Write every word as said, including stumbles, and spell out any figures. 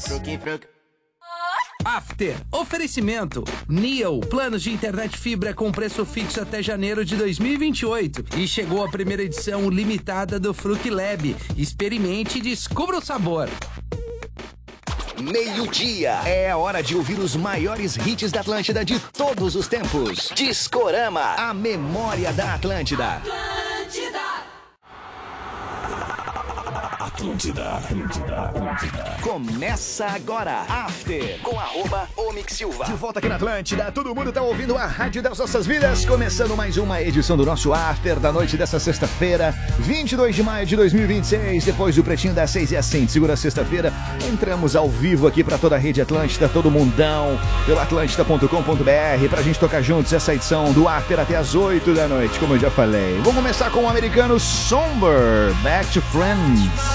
Fruque, fruque. After, oferecimento. Neo, planos de internet fibra com preço fixo até janeiro de dois mil e vinte e oito. E chegou a primeira edição limitada do Fruc Lab. Experimente e descubra o sabor. Meio-dia. É a hora de ouvir os maiores hits da Atlântida de todos os tempos. Discorama, a memória da Atlântida. Atlântida. Atlântida, Atlântida, Atlântida. Começa agora, After, com arroba Omix Silva. De volta aqui na Atlântida, todo mundo tá ouvindo a Rádio das Nossas Vidas, começando mais uma edição do nosso After da noite dessa sexta-feira, vinte e dois de maio de dois mil e vinte e seis, depois do Pretinho das seis e assim, segura sexta-feira, entramos ao vivo aqui pra toda a rede Atlântida, todo mundão, pelo atlântida ponto com ponto b r, pra gente tocar juntos essa edição do After até as oito da noite, como eu já falei. Vamos começar com o americano Somber, Back to Friends.